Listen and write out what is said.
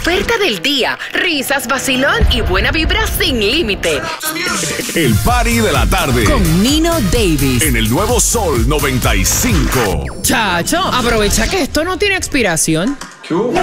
oferta del día. Risas, vacilón y buena vibra sin límite. El party de la tarde. Con Nino Davis. En el nuevo Sol 95. Chacho, aprovecha que esto no tiene expiración.